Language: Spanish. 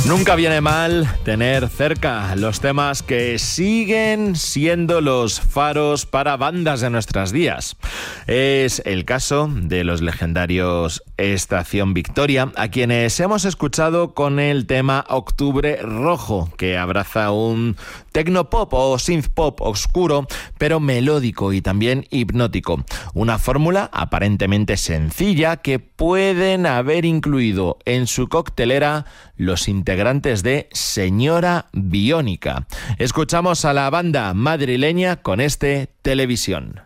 Nunca viene mal tener cerca los temas que siguen siendo los faros para bandas de nuestros días. Es el caso de los legendarios Estación Victoria, a quienes hemos escuchado con el tema Octubre Rojo, que abraza un tecnopop o synthpop oscuro, pero melódico y también hipnótico. Una fórmula aparentemente sencilla que pueden haber incluido en su coctelera los integrantes de Señora Biónica. Escuchamos a la banda madrileña con este Televisión.